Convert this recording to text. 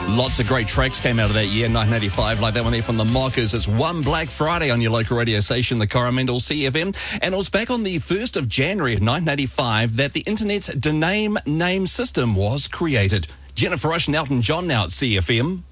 Lots of great tracks came out of that year, 1985, like that one there from the Mockers. It's One Black Friday on your local radio station, the Coromandel CFM. And it was back on the 1st of January of 1985 that the internet's Dename name system was created. Jennifer Rush and Elton John now at CFM.